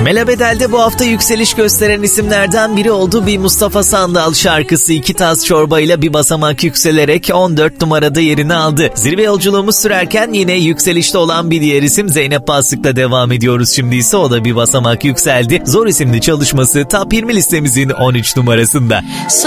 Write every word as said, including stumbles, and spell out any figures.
Melabedel'de bu hafta yükseliş gösteren isimlerden biri oldu. Bir Mustafa Sandal şarkısı iki tas çorbayla bir basamak yükselerek on dört numarada yerini aldı. Zirve yolculuğumuz sürerken yine yükselişte olan bir diğer isim Zeynep Bastık'la devam ediyoruz. Şimdi ise o da bir basamak yükseldi. Zor isimli çalışması Top yirmi listemizin on üç numarasında.